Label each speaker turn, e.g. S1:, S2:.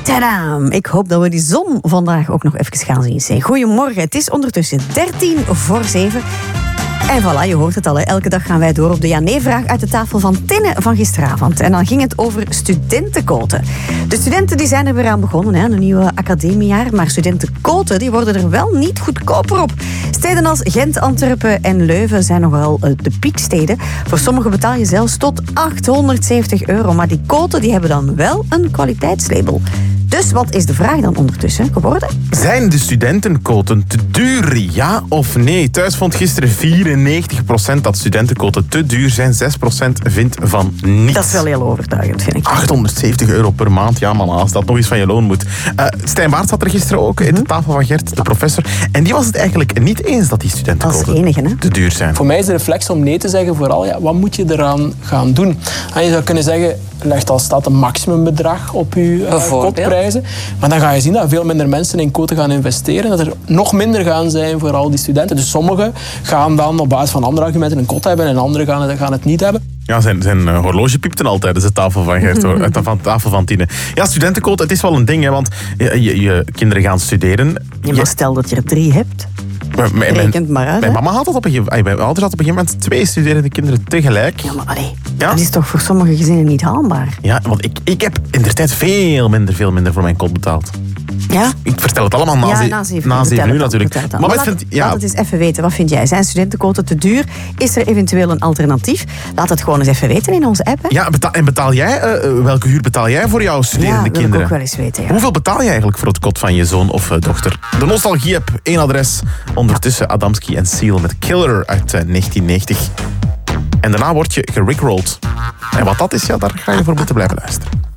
S1: Tadaam! Ik hoop dat we die zon vandaag ook nog even gaan zien. Zeg. Goedemorgen, het is ondertussen 7:13. En voilà, je hoort het al. Hè. Elke dag gaan wij door op de ja-nee-vraag uit de tafel van Tinne van gisteravond. En dan ging het over studentenquoten. De studenten die zijn er weer aan begonnen, hè, een nieuwe academiejaar. Maar studentenquoten die worden er wel niet goedkoper op. Steden als Gent, Antwerpen en Leuven zijn nogal de pieksteden. Voor sommigen betaal je zelfs tot €870. Maar die quoten die hebben dan wel een kwaliteitslabel. Dus wat is de vraag dan ondertussen geworden?
S2: Zijn de studentenquoten te duur, ja of nee? Thuis vond gisteren 94% dat studentenquoten te duur zijn. 6% vindt van niet.
S1: Dat is wel heel overtuigend, vind ik.
S2: €870 per maand, ja man, als dat nog eens van je loon moet. Stijn Baert zat er gisteren ook in de tafel van Gert, de professor. En die was het eigenlijk niet eens dat die studentenquoten te duur zijn.
S3: Voor mij is de reflex om nee te zeggen vooral, ja, wat moet je eraan gaan doen? En je zou kunnen zeggen, leg als staat een maximumbedrag op je quoteprijzen. Maar dan ga je zien dat veel minder mensen in quoten gaan investeren. Dat er nog minder gaan zijn voor al die studenten. Dus sommigen gaan dan op basis van andere argumenten een quote hebben en anderen gaan het niet hebben.
S2: Ja, zijn horloge piepte al tijdens de tafel van Gert, hoor. Uit de tafel van Tine. Ja, studentenquote, het is wel een ding, hè, want je kinderen gaan studeren.
S1: Ja, maar stel dat je er 3 hebt. Rekent maar uit.
S2: Mijn mama had dat op een gegeven moment 2 studerende kinderen tegelijk.
S1: Ja, maar dat is toch voor sommige gezinnen niet haalbaar?
S2: Ja, want ik heb inderdaad veel minder voor mijn kot betaald.
S1: Ja?
S2: Ik vertel het allemaal na 7 uur natuurlijk.
S1: Maar laat het eens even weten. Wat vind jij? Zijn studentenquoten te duur? Is er eventueel een alternatief? Laat het gewoon eens even weten in onze app. Hè?
S2: Ja, betaal jij, welke huur betaal jij voor jouw studerende kinderen?
S1: Dat wil ik ook wel eens weten. Ja.
S2: Hoeveel betaal je eigenlijk voor het kot van je zoon of dochter? De Nostalgie-app, 1 adres. Ondertussen Adamski en Seal met Killer uit 1990. En daarna word je gerickrolled. En wat dat is, ja, daar ga je voor moeten blijven luisteren.